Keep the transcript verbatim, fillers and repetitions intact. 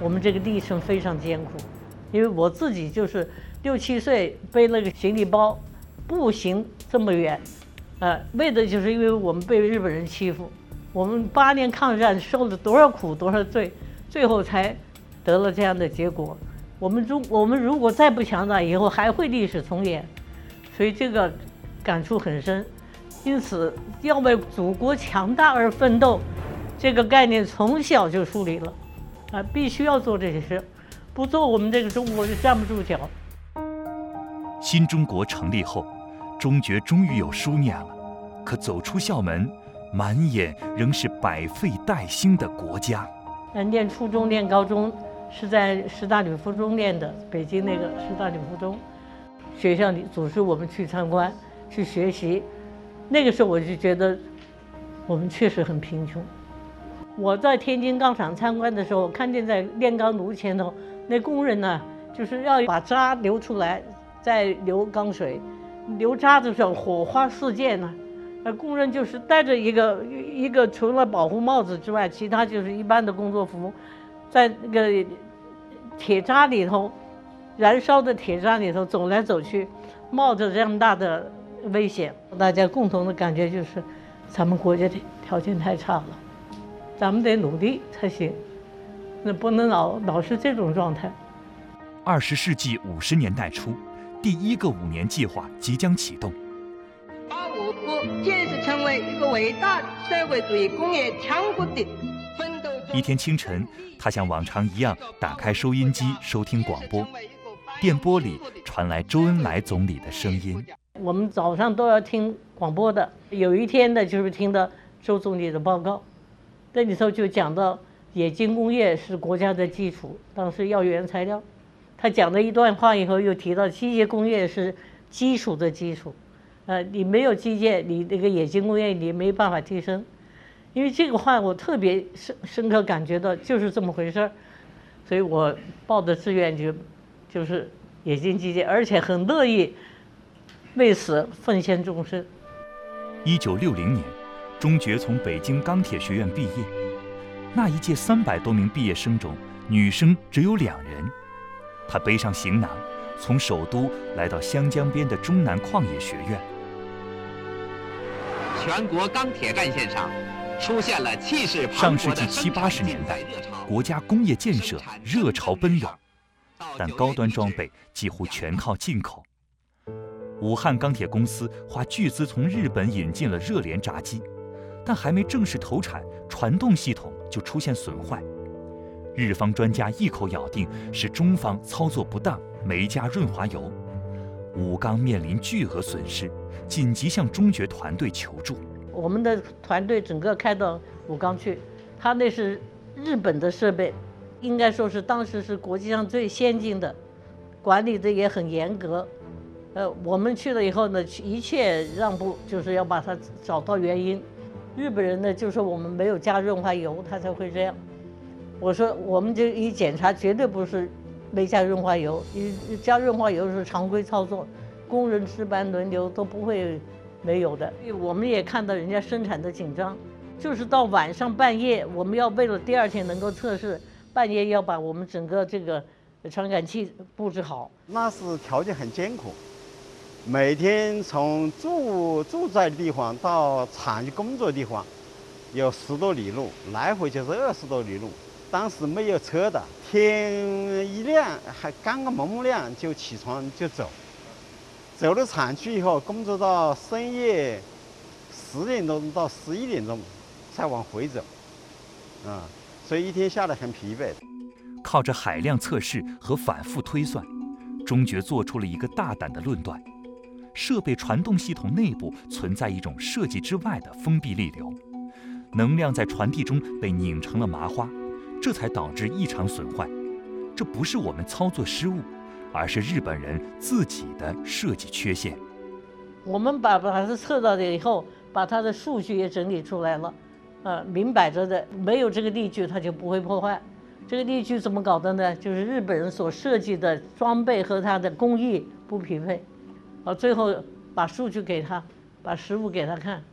我们这个历程非常艰苦，因为我自己就是六七岁背了个行李包，步行这么远，呃，为的就是因为我们被日本人欺负，我们八年抗战受了多少苦多少罪，最后才得了这样的结果。我们如我们如果再不强大，以后还会历史重演，所以这个感触很深。因此，要为祖国强大而奋斗，这个概念从小就树立了，啊，必须要做这些事，不做我们这个中国就站不住脚。 新中国成立后，中学终于有书念了，可走出校门，满眼仍是百废待兴的国家。 呃，念初中、念高中是在师大女附中念的，北京那个师大女附中，学校里组织我们去参观、去学习。那个时候我就觉得，我们确实很贫穷。我在天津钢厂参观的时候，看见在炼钢炉前头，那工人呢，就是要把渣流出来，再流钢水。流渣的时候，火花四溅呢。呃，工人就是戴着一个一个除了保护帽子之外，其他就是一般的工作服，在那个铁渣里头，燃烧的铁渣里头走来走去，冒着这样大的危险。大家共同的感觉就是，咱们国家的条件太差了，咱们得努力才行，那不能老老是这种状态。 二十世纪五十年代初，第一个五年计划即将启动， 把我国建设成为一个伟大社会主义工业强国的奋斗。 一天清晨，他像往常一样打开收音机收听广播，电波里传来周恩来总理的声音。 我们早上都要听广播的，有一天呢，就是听到周总理的报告，这里头就讲到冶金工业是国家的基础，当时要原材料。他讲了一段话以后，又提到机械工业是基础的基础，呃，你没有机械，你那个冶金工业你没办法提升。因为这个话我特别深深刻感觉到就是这么回事儿，所以我报的志愿就就是冶金机械，而且很乐意为此奉献终身。 一九六零年，中学从北京钢铁学院毕业，那一届三百多名毕业生中，女生只有两人。他背上行囊，从首都来到湘江边的中南矿业学院。 全国钢铁干线上出现了气势磅礴的上世纪七八十年代，国家工业建设热潮奔涌，但高端装备几乎全靠进口。武汉钢铁公司花巨资从日本引进了热联闸机，但还没正式投产，传动系统就出现损坏。日方专家一口咬定是中方操作不当，没加润滑油。武钢面临巨额损失，紧急向中学团队求助。 我们的团队整个开到武钢去，他那是日本的设备，应该说是当时是国际上最先进的，管理的也很严格。呃，我们去了以后呢，一切让步，就是要把它找到原因。日本人呢就说我们没有加润滑油，他才会这样。我说我们就一检查，绝对不是没加润滑油，一加润滑油是常规操作，工人值班轮流都不会没有的。我们也看到人家生产的紧张，就是到晚上半夜，我们要为了第二天能够测试，半夜要把我们整个这个传感器布置好。 那是条件很艰苦，每天从住住在的地方到厂区工作的地方，有十多里路，来回就是二十多里路。当时没有车的，天一亮还刚刚蒙蒙亮就起床就走，走了厂区以后，工作到深夜十点钟到十一点钟才往回走，啊、嗯，所以一天下来很疲惫。 靠着海量测试和反复推算，中决做出了一个大胆的论断：设备传动系统内部存在一种设计之外的封闭力流，能量在传递中被拧成了麻花。这才导致异常损坏，这不是我们操作失误，而是日本人自己的设计缺陷。 我们把把它测到了以后，把它的数据也整理出来了，呃，明摆着的，没有这个力矩它就不会破坏。这个力矩怎么搞的呢？就是日本人所设计的装备和它的工艺不匹配，啊，最后把数据给他，把实物给他看。